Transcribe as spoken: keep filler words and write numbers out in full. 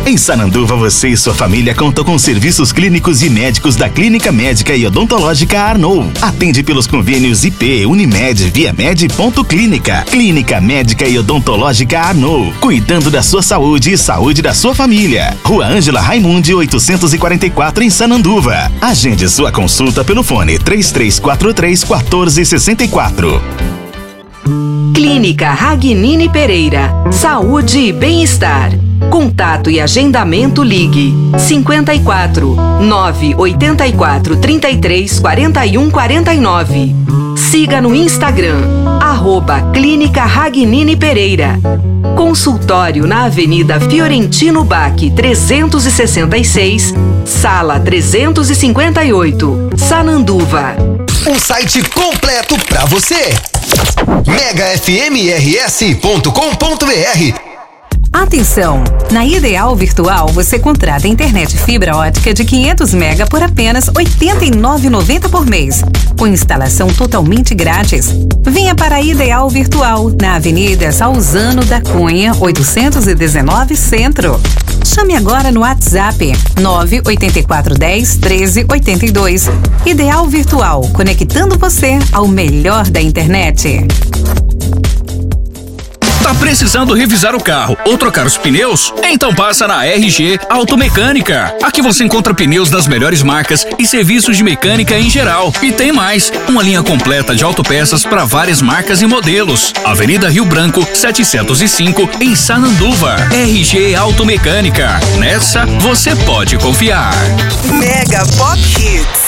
Em Sananduva, você e sua família contam com serviços clínicos e médicos da Clínica Médica e Odontológica Arnold. Atende pelos convênios I P, Unimed, Viamed e Ponto Clínica. Clínica Médica e Odontológica Arnold. Cuidando da sua saúde e saúde da sua família. Rua Ângela Raimundi, oitocentos e quarenta e quatro, em Sananduva. Agende sua consulta pelo fone três três quatro três, um quatro seis quatro. Clínica Ragnini Pereira. Saúde e bem-estar. Contato e agendamento, ligue cinquenta e quatro, nove oitenta e quatro, trinta e três, quarenta e um, quarenta e nove. Siga no Instagram, arroba Clínica Ragnini Pereira. Consultório na Avenida Fiorentino Bach, trezentos e sessenta e seis, sala trezentos e cinquenta e oito, Sananduva. Um site completo pra você. mega f m r s ponto com ponto b r. Atenção! Na Ideal Virtual você contrata internet fibra ótica de quinhentos mega por apenas oitenta e nove reais e noventa centavos por mês, com instalação totalmente grátis. Venha para a Ideal Virtual, na Avenida Salzano da Cunha, oitocentos e dezenove, Centro. Chame agora no WhatsApp nove oito quatro um zero, treze oitenta e dois. Ideal Virtual, conectando você ao melhor da internet. Tá precisando revisar o carro ou trocar os pneus? Então passa na R G Automecânica. Aqui você encontra pneus das melhores marcas e serviços de mecânica em geral. E tem mais, uma linha completa de autopeças para várias marcas e modelos. Avenida Rio Branco, setecentos e cinco, em Sananduva. R G Automecânica. Nessa você pode confiar. Mega Pop Hits.